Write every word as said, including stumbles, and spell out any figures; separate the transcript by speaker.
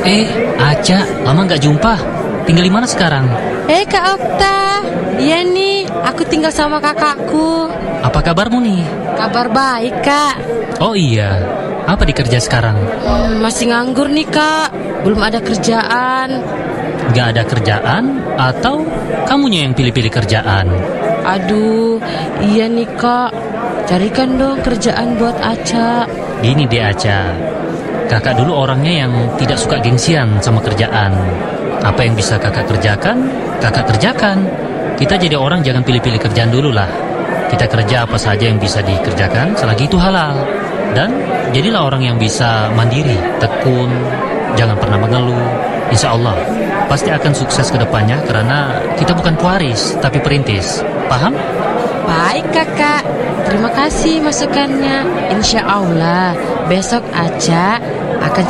Speaker 1: Eh, Aca, lama gak jumpa. Tinggal di mana sekarang?
Speaker 2: Eh Kak Okta, iya nih, aku tinggal sama kakakku.
Speaker 1: Apa kabarmu nih?
Speaker 2: Kabar baik Kak.
Speaker 1: Oh iya, apa dikerja sekarang?
Speaker 2: hmm, Masih nganggur nih Kak, belum ada kerjaan.
Speaker 1: Gak ada kerjaan atau kamunya yang pilih-pilih kerjaan?
Speaker 2: Aduh, iya nih Kak, carikan dong kerjaan buat Aca.
Speaker 1: Gini deh Aca, kakak dulu orangnya yang tidak suka gengsian sama kerjaan. Apa yang bisa kakak kerjakan, kakak kerjakan. Kita jadi orang jangan pilih-pilih kerjaan dulu lah. Kita kerja apa saja yang bisa dikerjakan selagi itu halal. Dan jadilah orang yang bisa mandiri, tekun, jangan pernah mengeluh. Insya Allah pasti akan sukses ke depannya karena kita bukan pewaris tapi perintis. Paham?
Speaker 2: Baik kakak, terima kasih masukannya. Insya Allah besok Aca akan